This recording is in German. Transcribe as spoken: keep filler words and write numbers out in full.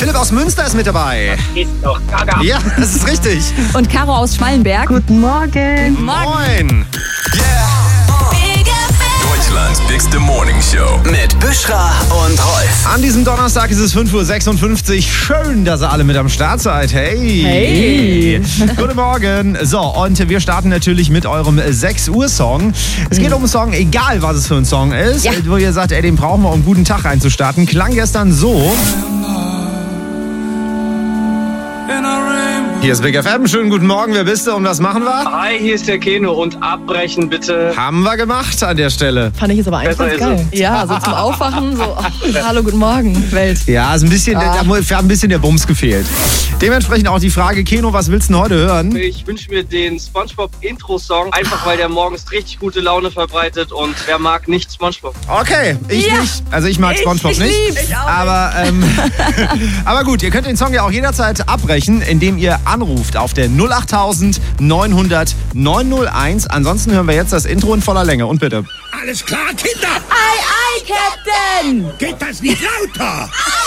Philipp aus Münster ist mit dabei. Ist doch gaga. Ja, das ist richtig. Und Caro aus Schmallenberg. Guten Morgen. Moin. Deutschlands bigste Morning Show mit Büschra und Rolf. An diesem Donnerstag ist es fünf Uhr sechsundfünfzig. Schön, dass ihr alle mit am Start seid. Hey. Hey. Guten Morgen. So, und wir starten natürlich mit eurem sechs Uhr Song. Es geht um einen Song, egal was es für ein Song ist, Ja. wo ihr sagt, ey, den brauchen wir, um einen guten Tag reinzustarten. Klang gestern so. Hier ist Big F M. Schönen guten Morgen. Wer bist du und was machen wir? Hi, hier ist der Keno und abbrechen bitte. Haben wir gemacht an der Stelle. Fand ich jetzt aber eigentlich Besser ganz ist geil. Ja, so zum Aufwachen, so, ach, hallo, guten Morgen, Welt. Ja, ist ein bisschen, Ah. da hat ein bisschen der Bums gefehlt. Dementsprechend auch die Frage, Keno, was willst du denn heute hören? Ich wünsche mir den SpongeBob-Intro-Song, einfach weil der morgens richtig gute Laune verbreitet und wer mag nicht SpongeBob? Okay, ich Ja. nicht. Also ich mag Ich- SpongeBob ich nicht. lieb's. Ich auch aber, ähm, aber gut, ihr könnt den Song ja auch jederzeit abbrechen, indem ihr anruft auf der null achttausend neunhundert neunhunderteins. Ansonsten hören wir jetzt das Intro in voller Länge. Und bitte. Alles klar, Kinder? Ei, ei, Captain! Geht das nicht lauter?